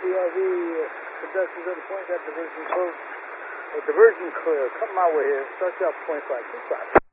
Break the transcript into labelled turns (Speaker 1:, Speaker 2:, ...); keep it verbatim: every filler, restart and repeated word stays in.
Speaker 1: C R V, uh, pedestrians at the point, got diversion closed. Uh, diversion clear. Come my way here. Start you off twenty-five. Keep five.